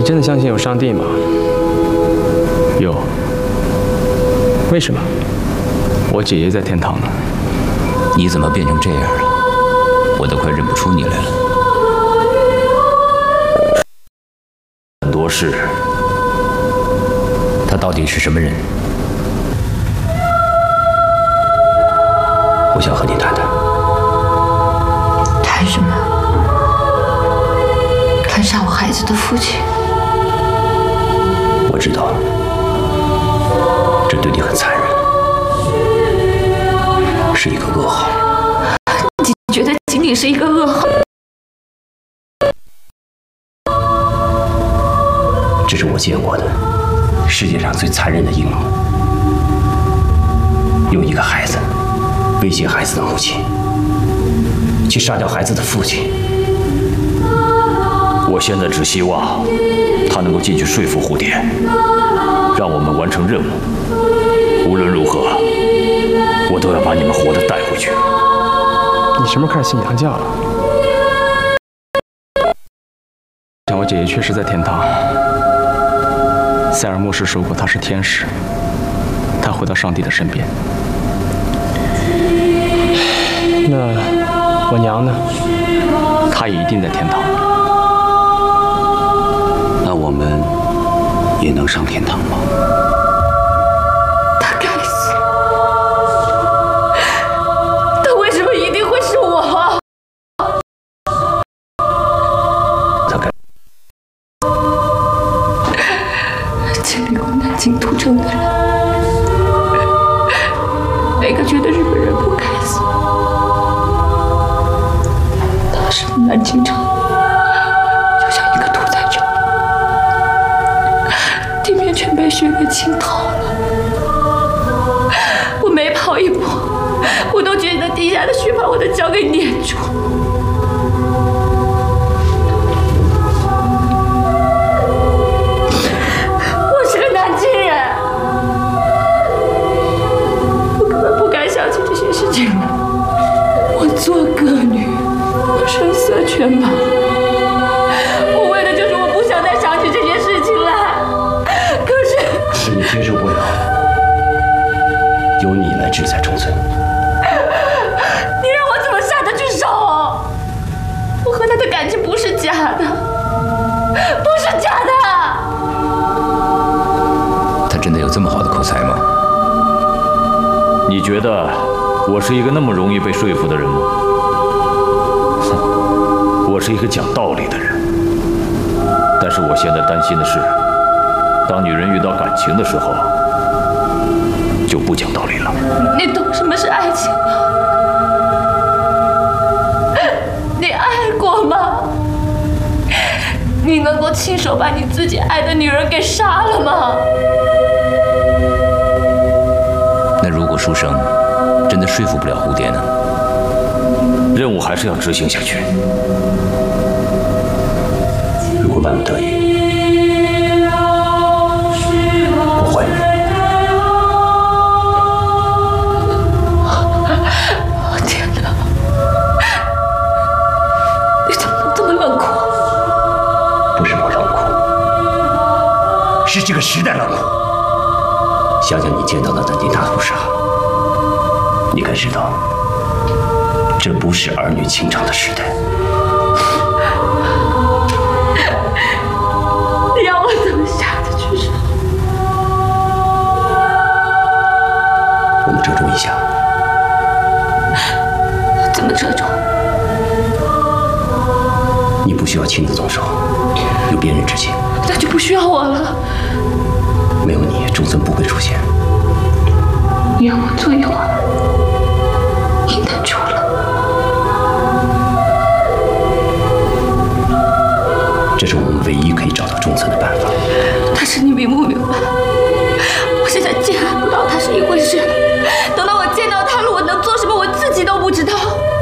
真的相信有上帝吗？ 有。 为什么？ 我姐姐在天堂呢。 你怎么变成这样了？我都快认不出你来了。很多事，他到底是什么人？我想和你谈谈。 谈什么？谈杀我孩子的父亲。 我知道，这对你很残忍，是一个噩耗。 你觉得仅仅是一个噩耗？ 这是我见过的世界上最残忍的一幕。有一个孩子威胁孩子的母亲，去杀掉孩子的父亲。 我现在只希望他能够进去说服蝴蝶，让我们完成任务。无论如何，我都要把你们活着带回去。 你什么时候开始信洋教了？我姐姐确实在天堂。塞尔牧师说过，她是天使，她回到上帝的身边。那我娘呢？她也一定在天堂。 那我们也能上天堂吗？ 他该死！他为什么一定会是我？ 他该…… 经历过南京屠城的人，每个觉得日本人不该死。当时的南京城就像一个屠宰场，地面全被血给浸透了。我每跑一步，我都觉得地下的血把我的脚给捏住。我是个南京人，我根本不该想起这些事情来。我做歌女，我声色犬马，我为的就是我不想再想起这些事情来。可是你接受不了，由你来制裁中村。 你让我怎么下得去手？我和他的感情不是假的，不是假的。 他真的有这么好的口才吗？ 你觉得我是一个那么容易被说服的人吗？哼，我是一个讲道理的人。但是我现在担心的是，当女人遇到感情的时候，就不讲道理了。 你懂什么是爱情吗？你爱过吗？你能够亲手把你自己爱的女人给杀了吗？ 那如果书生真的说服不了蝴蝶呢？ 任务还是要执行下去。 如果万不得已，我怀孕。 天哪！你怎么能这么冷酷？ 不是我冷酷，是这个时代冷酷。想想你见到的南京大屠杀，你该知道，这不是儿女情长的时代。 你要我怎么下得去手？ 我们折中一下。 怎么折中？ 你不需要亲自动手，由别人执行。 那就不需要我了。 没有你，中村不会出现。 你让我坐一会儿，一旦出了， 这是我们唯一可以找到中村的办法。 但是你明不明白？我现在见不到他是一回事，等到我见到他了，我能做什么，我自己都不知道。